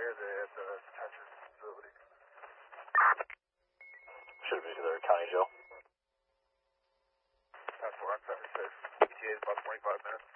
at the detention facility. Should be to their county jail. 10-4 on 76. ETA is about 25 minutes.